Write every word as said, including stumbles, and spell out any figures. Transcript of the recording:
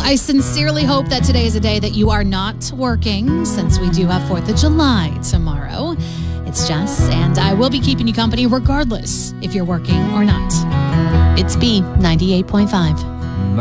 I sincerely hope that today is a day that you are not working, since we do have fourth of July tomorrow. It's Jess, and I will be keeping you company regardless if you're working or not. It's B ninety-eight point five.